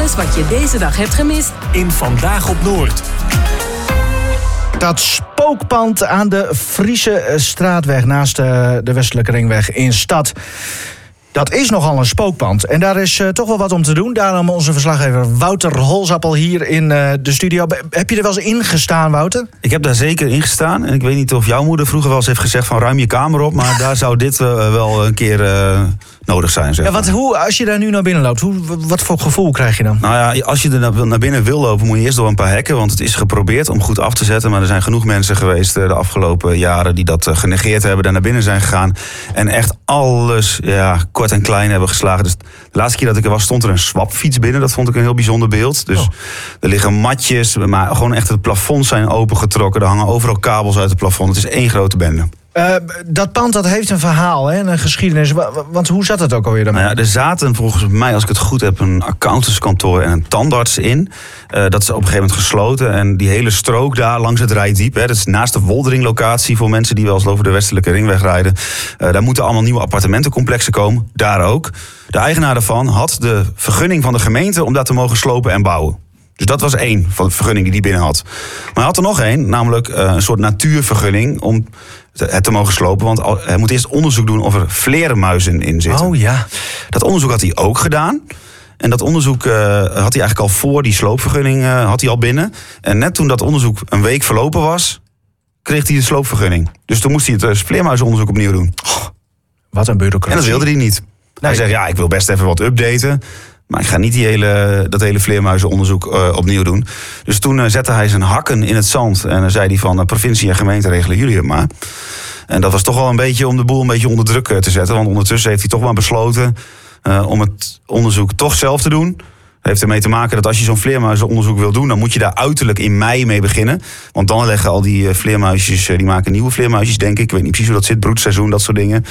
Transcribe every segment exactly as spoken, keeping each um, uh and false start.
alles wat je deze dag hebt gemist in Vandaag op Noord. Dat spookpand aan de Friese Straatweg naast de, de Westelijke Ringweg in Stad. Dat is nogal een spookpand. En daar is uh, toch wel wat om te doen. Daarom onze verslaggever Wouter Holzappel hier in uh, de studio. Heb je er wel eens in gestaan, Wouter? Ik heb daar zeker in gestaan. En ik weet niet of jouw moeder vroeger wel eens heeft gezegd van ruim je kamer op. Maar daar zou dit uh, wel een keer uh, nodig zijn. Zeg ja, wat, hoe, als je daar nu naar binnen loopt, hoe, wat voor gevoel krijg je dan? Nou ja, als je er naar binnen wil lopen, moet je eerst door een paar hekken. Want het is geprobeerd om goed af te zetten. Maar er zijn genoeg mensen geweest uh, de afgelopen jaren die dat uh, genegeerd hebben. Daar naar binnen zijn gegaan. En echt alles ja, kort en klein hebben geslagen. Dus de laatste keer dat ik er was, stond er een swapfiets binnen. Dat vond ik een heel bijzonder beeld. Dus oh. Er liggen matjes, maar gewoon echt het plafond zijn opengetrokken. Er hangen overal kabels uit het plafond. Het is één grote bende. Uh, dat pand dat heeft een verhaal, hè, een geschiedenis. Want hoe zat het ook alweer dan? Nou ja, er zaten volgens mij, als ik het goed heb, een accountantskantoor en een tandarts in. Uh, dat is op een gegeven moment gesloten. En die hele strook daar langs het Rijdiep, hè, dat is naast de Woldering-locatie voor mensen die wel eens over de Westelijke Ringweg rijden. Uh, daar moeten allemaal nieuwe appartementencomplexen komen. Daar ook. De eigenaar daarvan had de vergunning van de gemeente om dat te mogen slopen en bouwen. Dus dat was één van de vergunningen die hij binnen had. Maar hij had er nog één, namelijk uh, een soort natuurvergunning om het te mogen slopen. Want hij moet eerst onderzoek doen of er vleermuizen in zitten. Oh ja. Dat onderzoek had hij ook gedaan. En dat onderzoek uh, had hij eigenlijk al voor die sloopvergunning uh, had hij al binnen. En net toen dat onderzoek een week verlopen was, kreeg hij de sloopvergunning. Dus toen moest hij het uh, vleermuizenonderzoek opnieuw doen. Oh, wat een bureaucratie. En dat wilde hij niet. Nee. Hij zegt, ja, ik wil best even wat updaten. Maar ik ga niet die hele, dat hele vleermuizenonderzoek uh, opnieuw doen. Dus toen uh, zette hij zijn hakken in het zand. En dan zei hij van, uh, provincie en gemeente regelen jullie het maar. En dat was toch wel een beetje om de boel een beetje onder druk uh, te zetten. Want ondertussen heeft hij toch wel besloten uh, om het onderzoek toch zelf te doen. Dat heeft ermee te maken dat als je zo'n vleermuizenonderzoek wil doen, dan moet je daar uiterlijk in mei mee beginnen. Want dan leggen al die vleermuisjes, die maken nieuwe vleermuisjes, denk ik. Ik weet niet precies hoe dat zit, broedseizoen, dat soort dingen.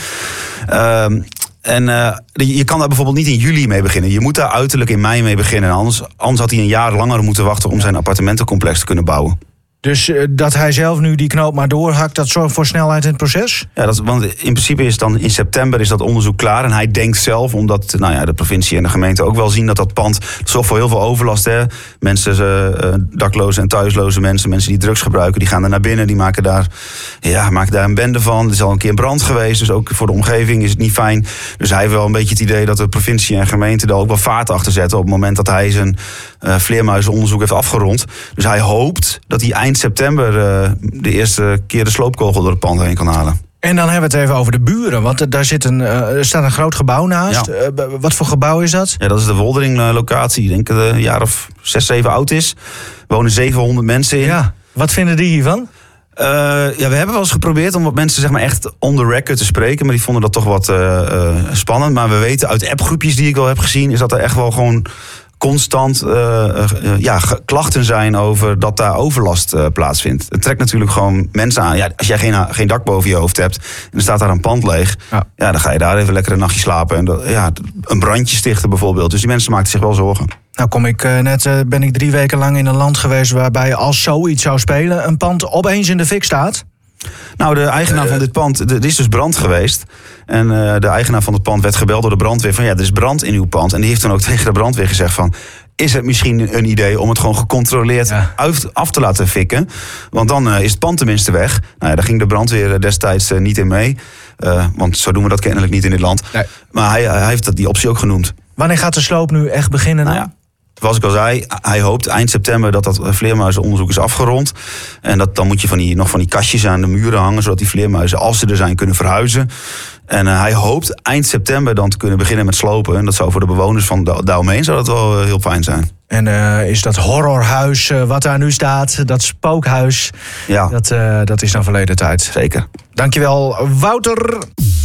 Uh, En uh, je kan daar bijvoorbeeld niet in juli mee beginnen. Je moet daar uiterlijk in mei mee beginnen. Anders, anders had hij een jaar langer moeten wachten om zijn appartementencomplex te kunnen bouwen. Dus uh, dat hij zelf nu die knoop maar doorhakt, dat zorgt voor snelheid in het proces? Ja, dat, want in principe is dan in september is dat onderzoek klaar. En hij denkt zelf, omdat nou ja, de provincie en de gemeente ook wel zien dat dat pand zorgt voor heel veel overlast. Hè. Mensen, uh, dakloze en thuisloze mensen, mensen die drugs gebruiken, die gaan er naar binnen. Die maken daar, ja, maken daar een bende van. Er is al een keer een brand geweest, dus ook voor de omgeving is het niet fijn. Dus hij heeft wel een beetje het idee dat de provincie en gemeente daar ook wel vaart achter zetten op het moment dat hij zijn uh, vleermuizenonderzoek heeft afgerond. Dus hij hoopt dat hij eind september uh, de eerste keer de sloopkogel door het pand heen kan halen. En dan hebben we het even over de buren, want daar zit een, uh, er staat een groot gebouw naast. Ja. Uh, wat voor gebouw is dat? Ja, dat is de Woldering-locatie. Ik denk dat het een jaar of zes, zeven oud is. Er wonen zevenhonderd mensen in. Ja. Wat vinden die hiervan? Uh, ja, we hebben wel eens geprobeerd om wat mensen zeg maar echt on the record te spreken. Maar die vonden dat toch wat uh, uh, spannend. Maar we weten uit appgroepjes die ik al heb gezien, is dat er echt wel gewoon constant uh, uh, ja, klachten zijn over dat daar overlast uh, plaatsvindt. Het trekt natuurlijk gewoon mensen aan. Ja, als jij geen, geen dak boven je hoofd hebt en er staat daar een pand leeg, ja. Ja, dan ga je daar even lekker een nachtje slapen. En dat, ja, een brandje stichten bijvoorbeeld. Dus die mensen maakten zich wel zorgen. Nou kom ik uh, net, uh, ben ik drie weken lang in een land geweest waarbij als zoiets zou spelen, een pand opeens in de fik staat. Nou, de eigenaar van dit pand, er is dus brand geweest. En uh, de eigenaar van het pand werd gebeld door de brandweer van ja, er is brand in uw pand. En die heeft dan ook tegen de brandweer gezegd van, is het misschien een idee om het gewoon gecontroleerd ja. uit, af te laten fikken? Want dan uh, is het pand tenminste weg. Nou ja, daar ging de brandweer destijds uh, niet in mee. Uh, want zo doen we dat kennelijk niet in dit land. Nee. Maar hij, hij heeft dat, die optie ook genoemd. Wanneer gaat de sloop nu echt beginnen? Nou ja, zoals ik al zei, hij hoopt eind september dat dat vleermuizenonderzoek is afgerond. En dat, dan moet je van die, nog van die kastjes aan de muren hangen, zodat die vleermuizen, als ze er zijn, kunnen verhuizen. En uh, hij hoopt eind september dan te kunnen beginnen met slopen. En dat zou voor de bewoners van da- daaromheen zou dat wel uh, heel fijn zijn. En uh, is dat horrorhuis uh, wat daar nu staat, dat spookhuis, ja. dat, uh, dat is dan verleden tijd. Zeker. Dankjewel, Wouter.